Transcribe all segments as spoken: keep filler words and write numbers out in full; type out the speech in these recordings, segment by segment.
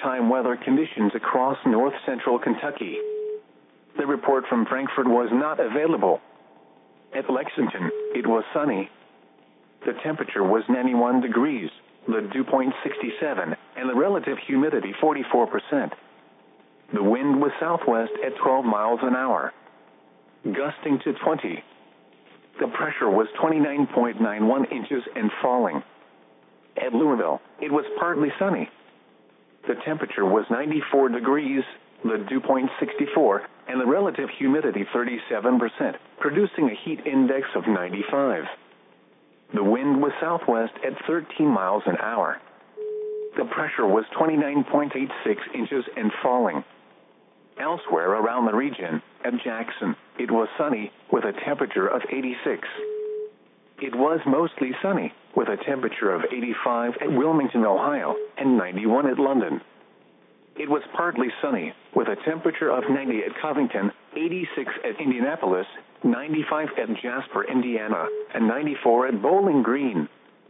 nighttime weather conditions across north-central Kentucky. The report from Frankfort was not available. At Lexington, it was sunny. The temperature was ninety-one degrees, the dew point sixty-seven, and the relative humidity forty-four percent. The wind was southwest at twelve miles an hour, gusting to twenty. The pressure was twenty-nine point nine one inches and falling. At Louisville, it was partly sunny. The temperature was ninety-four degrees, the dew point sixty-four, and the relative humidity thirty-seven percent, producing a heat index of ninety-five. The wind was southwest at thirteen miles an hour. The pressure was twenty-nine point eight six inches and falling. Elsewhere around the region, at Jackson, it was sunny, with a temperature of eighty-six. It was mostly sunny, with a temperature of eighty-five at Wilmington, Ohio, and ninety-one at London. It was partly sunny, with a temperature of ninety at Covington, eighty-six at Indianapolis, ninety-five at Jasper, Indiana, and ninety-four at Bowling Green.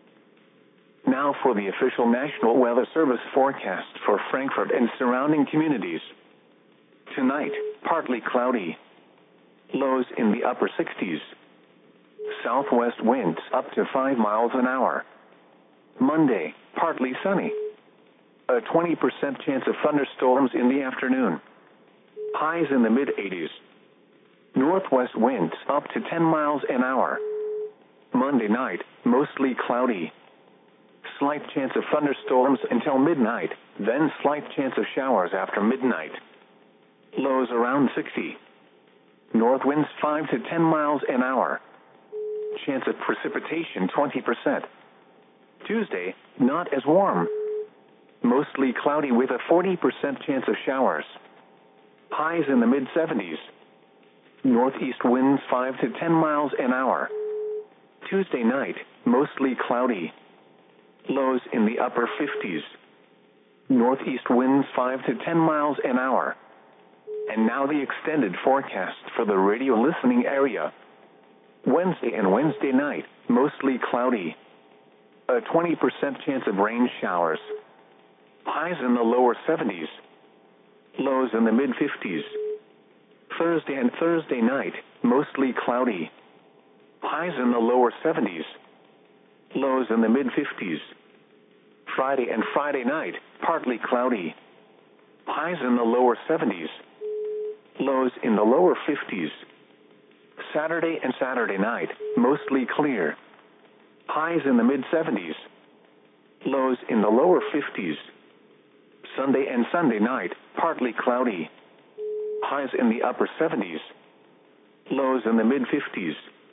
Now for the official National Weather Service forecast for Frankfort and surrounding communities. Tonight, partly cloudy. Lows in the upper sixties. Southwest winds up to five miles an hour. Monday, partly sunny. A twenty percent chance of thunderstorms in the afternoon. Highs in the mid-eighties. Northwest winds up to ten miles an hour. Monday night, mostly cloudy. Slight chance of thunderstorms until midnight, then slight chance of showers after midnight. Lows around sixty. North winds five to ten miles an hour. Chance of precipitation twenty percent. Tuesday, not as warm. Mostly cloudy with a forty percent chance of showers. Highs in the mid-seventies. Northeast winds five to ten miles an hour. Tuesday night, mostly cloudy. Lows in the upper fifties. Northeast winds five to ten miles an hour. And now the extended forecast for the radio listening area. Wednesday and Wednesday night, mostly cloudy. A twenty percent chance of rain showers. Highs in the lower seventies. Lows in the mid-fifties. Thursday and Thursday night, mostly cloudy. Highs in the lower seventies. Lows in the mid-fifties. Friday and Friday night, partly cloudy. Highs in the lower seventies. Lows in the lower fifties. Saturday and Saturday night, mostly clear. Highs in the mid-seventies. Lows in the lower fifties. Sunday and Sunday night, partly cloudy. Highs in the upper seventies. Lows in the mid-fifties.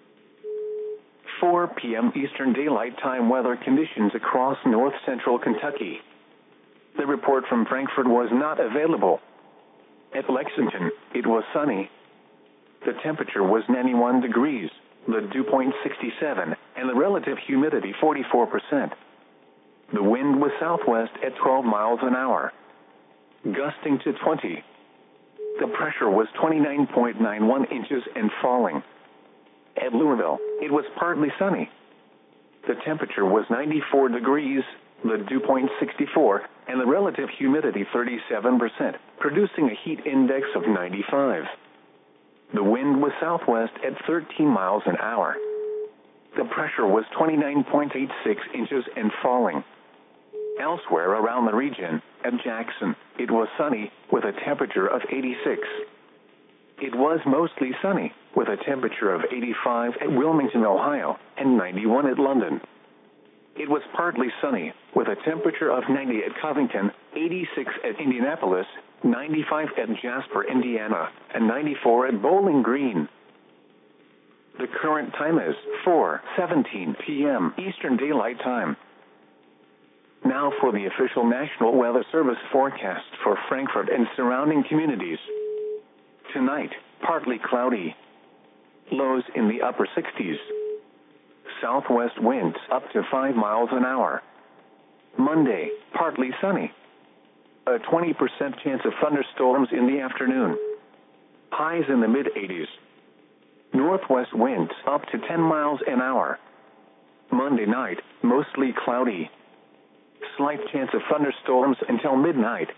four p m Eastern Daylight Time weather conditions across north-central Kentucky. The report from Frankfort was not available. At Lexington, it was sunny. The temperature was ninety-one degrees, the dew point sixty-seven, and the relative humidity forty-four percent. The wind was southwest at twelve miles an hour, gusting to twenty. The pressure was twenty-nine point nine one inches and falling. At Louisville, it was partly sunny. The temperature was ninety-four degrees, the dew point sixty-four, and the relative humidity thirty-seven percent, producing a heat index of ninety-five. The wind was southwest at thirteen miles an hour. The pressure was twenty-nine point eight six inches and falling. Elsewhere around the region, at Jackson, it was sunny, with a temperature of eighty-six. It was mostly sunny, with a temperature of eighty-five at Wilmington, Ohio, and ninety-one at London. It was partly sunny, with a temperature of ninety at Covington, eighty-six at Indianapolis, ninety-five at Jasper, Indiana, and ninety-four at Bowling Green. The current time is four seventeen p m Eastern Daylight Time. Now for the official National Weather Service forecast for Frankfort and surrounding communities. Tonight, partly cloudy. Lows in the upper sixties. Southwest winds up to five miles an hour. Monday, partly sunny. A twenty percent chance of thunderstorms in the afternoon. Highs in the mid-eighties. Northwest winds up to ten miles an hour. Monday night, mostly cloudy. Slight chance of thunderstorms until midnight.